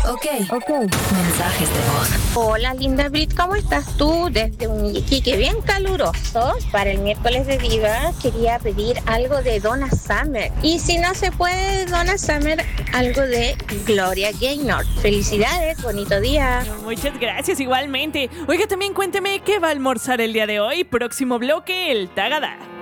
Ok. Mensajes de voz. Hola, linda Brit, ¿cómo estás tú? Desde un Iquique bien caluroso. Para el miércoles de Diva quería pedir algo de Donna Summer. Y si no se puede de Donna Summer, algo de Gloria Gaynor. Felicidades, bonito día. Muchas gracias, igualmente. Oiga, también cuénteme qué va a almorzar el día de hoy. Próximo bloque, el Tagada.